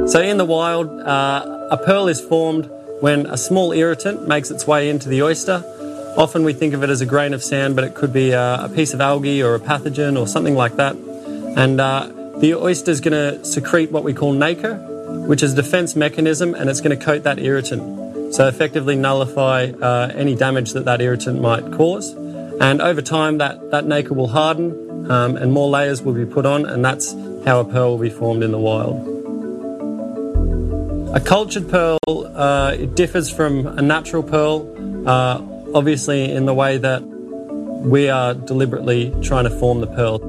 So in the wild, a pearl is formed when a small irritant makes its way into the oyster. Often we think of it as a grain of sand, but it could be a piece of algae or a pathogen or something like that. And the oyster is going to secrete what we call nacre, which is a defense mechanism, and it's going to coat that irritant. So effectively nullify any damage that irritant might cause. And over time, that nacre will harden and more layers will be put on, and that's how a pearl will be formed in the wild. A cultured pearl, it differs from a natural pearl, obviously in the way that we are deliberately trying to form the pearl.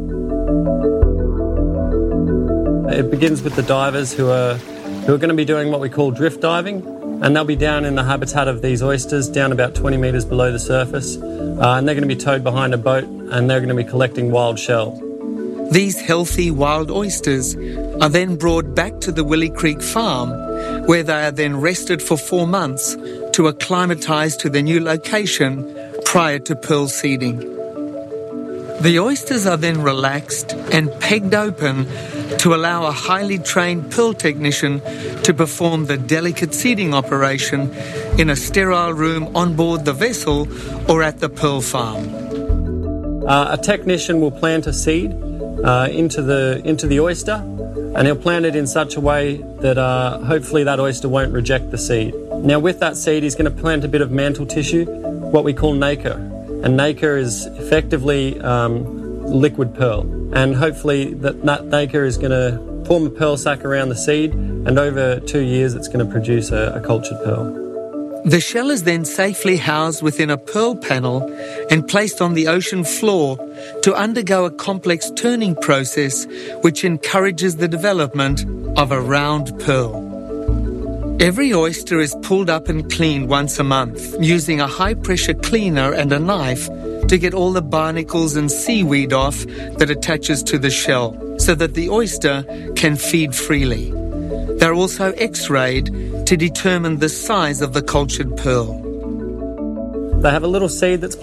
It begins with the divers who are going to be doing what we call drift diving, and they'll be down in the habitat of these oysters, down about 20 metres below the surface, and they're going to be towed behind a boat, and they're going to be collecting wild shell. These healthy wild oysters are then brought back to the Willie Creek farm, where they are then rested for 4 months to acclimatise to their new location prior to pearl seeding. The oysters are then relaxed and pegged open to allow a highly trained pearl technician to perform the delicate seeding operation in a sterile room on board the vessel or at the pearl farm. A technician will plant a seed into the oyster, and he'll plant it in such a way that hopefully that oyster won't reject the seed. Now with that seed, he's going to plant a bit of mantle tissue, what we call nacre. And nacre is effectively liquid pearl. And hopefully that nacre is going to form a pearl sac around the seed, and over 2 years it's going to produce a cultured pearl. The shell is then safely housed within a pearl panel and placed on the ocean floor to undergo a complex turning process which encourages the development of a round pearl. Every oyster is pulled up and cleaned once a month using a high-pressure cleaner and a knife to get all the barnacles and seaweed off that attaches to the shell so that the oyster can feed freely. They're also x-rayed to determine the size of the cultured pearl. They have a little seed that's